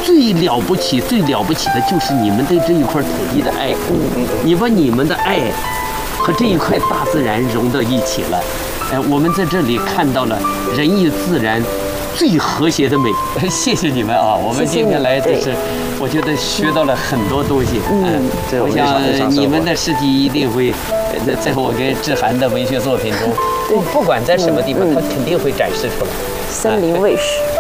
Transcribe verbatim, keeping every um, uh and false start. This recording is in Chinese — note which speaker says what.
Speaker 1: 最了不起、最了不起的就是你们对这一块土地的爱。你把你们的爱和这一块大自然融到一起了。哎，我们在这里看到了人与自然最和谐的美。谢谢你们啊！我们今天来就是，我觉得学到了很多东西。嗯，我想你们的事迹一定会在我跟志涵的文学作品中，不不管在什么地方，它肯定会展示出来。
Speaker 2: 森林卫士。